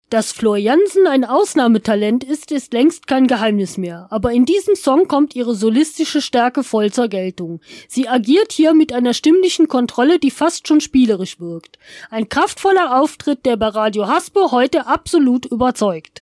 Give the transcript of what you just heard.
Dass Floor Jansen ein Ausnahmetalent ist längst kein Geheimnis mehr. Aber in diesem Song kommt ihre solistische Stärke voll zur Geltung. Sie agiert hier mit einer stimmlichen Kontrolle, die fast schon spielerisch wirkt. Ein kraftvoller Auftritt, der bei Radio Haspo heute absolut überzeugt.